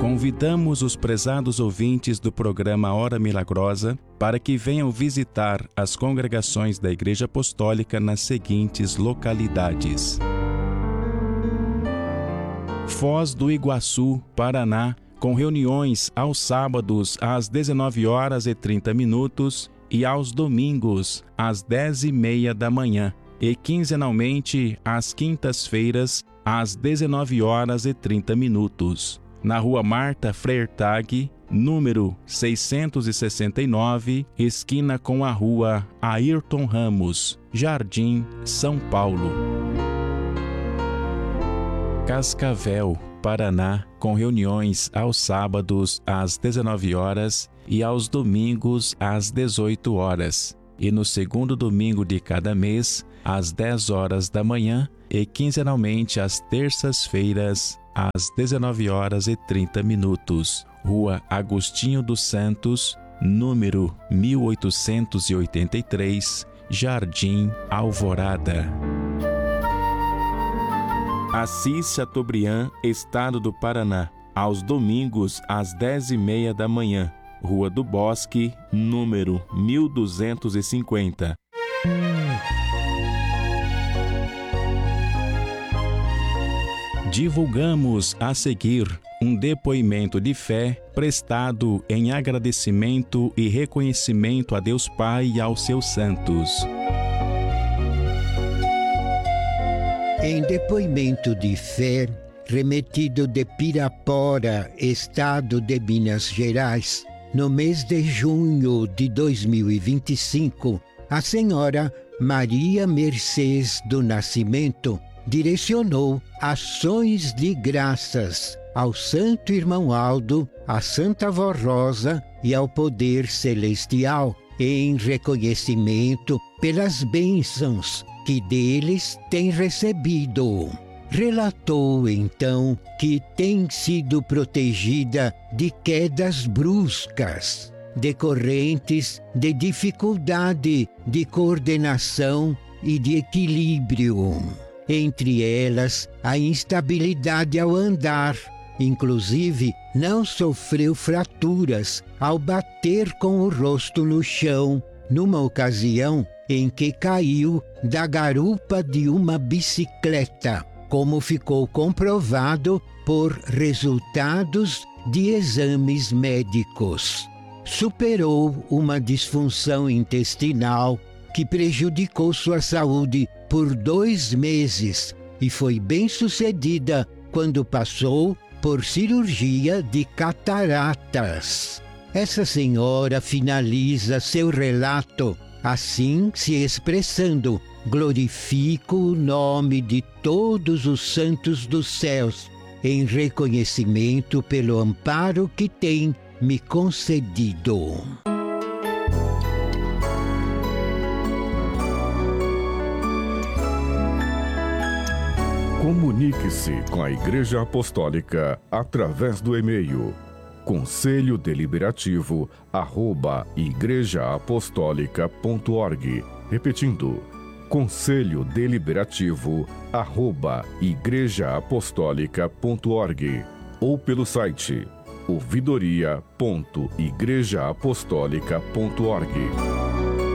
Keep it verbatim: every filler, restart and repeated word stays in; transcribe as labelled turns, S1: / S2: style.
S1: Convidamos os prezados ouvintes do programa Hora Milagrosa para que venham visitar as congregações da Igreja Apostólica nas seguintes localidades: Foz do Iguaçu, Paraná, com reuniões aos sábados às dezenove horas e trinta minutos e aos domingos às dez e meia da manhã e quinzenalmente às quintas-feiras às dezenove horas e trinta minutos. Na Rua Marta Freirtag, número seiscentos e sessenta e nove, esquina com a Rua Ayrton Ramos, Jardim, São Paulo. Cascavel, Paraná, com reuniões aos sábados às dezenove horas e aos domingos às dezoito horas, e no segundo domingo de cada mês, às dez horas da manhã e quinzenalmente às terças-feiras, às dezenove horas e trinta minutos. Rua Agostinho dos Santos, número mil oitocentos e oitenta e três, Jardim Alvorada. Assis Chateaubriand, Estado do Paraná, aos domingos às dez e meia da manhã. Rua do Bosque, número mil duzentos e cinquenta. Divulgamos a seguir um depoimento de fé prestado em agradecimento e reconhecimento a Deus Pai e aos seus santos.
S2: Em depoimento de fé, remetido de Pirapora, Estado de Minas Gerais, no mês de junho de dois mil e vinte e cinco, a senhora Maria Mercedes do Nascimento direcionou ações de graças ao Santo Irmão Aldo, à Santa Avó Rosa e ao Poder Celestial, em reconhecimento pelas bênçãos que deles tem recebido. Relatou então que tem sido protegida de quedas bruscas, decorrentes de dificuldade de coordenação e de equilíbrio. Entre elas, a instabilidade ao andar. Inclusive, não sofreu fraturas ao bater com o rosto no chão, numa ocasião em que caiu da garupa de uma bicicleta, como ficou comprovado por resultados de exames médicos. Superou uma disfunção intestinal que prejudicou sua saúde por dois meses e foi bem sucedida quando passou por cirurgia de cataratas. Essa senhora finaliza seu relato assim se expressando: glorifico o nome de todos os santos dos céus, em reconhecimento pelo amparo que tem me concedido.
S3: Comunique-se com a Igreja Apostólica através do e-mail conselho deliberativo arroba igreja apostólica ponto org. Repetindo, conselho deliberativo arroba igreja apostólica ponto org, ou pelo site ouvidoria ponto igreja apostólica ponto org.